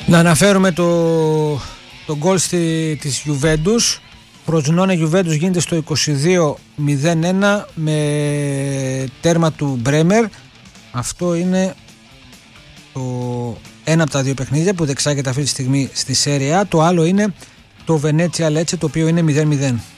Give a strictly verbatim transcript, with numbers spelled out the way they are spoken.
Να αναφέρουμε το, το γκολ στη, της Juventus. Φροζινόνε Juventus γίνεται στο είκοσι δύο μηδέν ένα με τέρμα του Μπρέμερ. Αυτό είναι το ένα από τα δύο παιχνίδια που δεξάγεται αυτή τη στιγμή στη Serie A. Το άλλο είναι το Venezia Lecce, το οποίο είναι μηδέν μηδέν.